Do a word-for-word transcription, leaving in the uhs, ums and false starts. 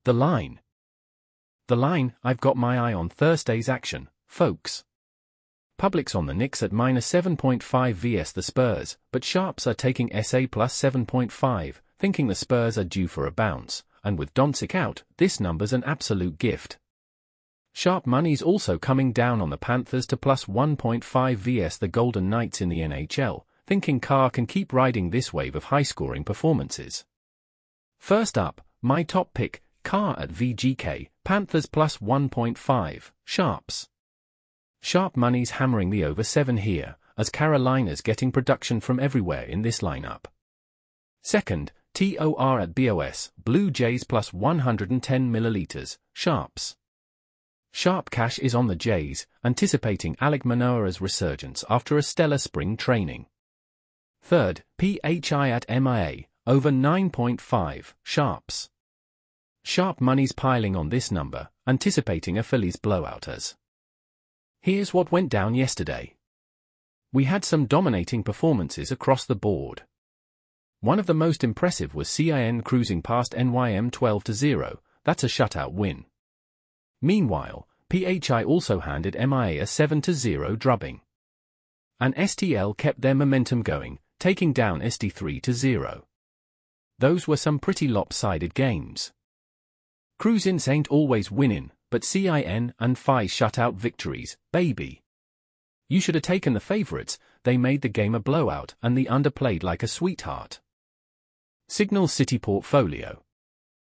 The line. The line, I've got my eye on Thursday's action, folks. Public's on the Knicks at minus seven point five versus the Spurs, but sharps are taking S A plus seven point five, thinking the Spurs are due for a bounce, and with Doncic out, this number's an absolute gift. Sharp money's also coming down on the Panthers to plus one point five versus the Golden Knights in the N H L, thinking Carr can keep riding this wave of high-scoring performances. First up, my top pick, Carr at V G K, Panthers plus one point five, sharps. Sharp money's hammering the over seven here, as Carolina's getting production from everywhere in this lineup. Second, T O R at B O S, Blue Jays plus one hundred ten milliliters, sharps. Sharp cash is on the Jays, anticipating Alek Manoah's resurgence after a stellar spring training. Third, P H I at M I A, over nine point five, sharps. Sharp money's piling on this number, anticipating a Phillies blowout as. Here's what went down yesterday. We had some dominating performances across the board. One of the most impressive was C I N cruising past N Y M twelve to zero, that's a shutout win. Meanwhile, P H I also handed M I A a seven to zero drubbing. And S T L kept their momentum going, taking down S D three to zero. Those were some pretty lopsided games. Cruisins ain't always winning, but C I N and F I shutout victories, baby. You should have taken the favorites, they made the game a blowout and the under played like a sweetheart. Signal City Portfolio.